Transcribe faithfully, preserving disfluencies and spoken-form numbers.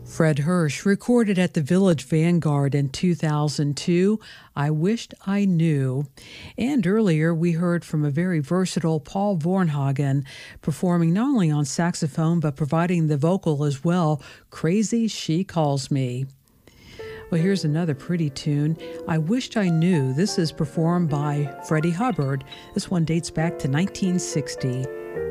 Fred Hirsch recorded at the Village Vanguard in two thousand two, I Wished I Knew. And earlier we heard from a very versatile Paul Vornhagen performing not only on saxophone but providing the vocal as well, Crazy She Calls Me. Well, here's another pretty tune, I Wished I Knew. This is performed by Freddie Hubbard. This one dates back to nineteen sixty.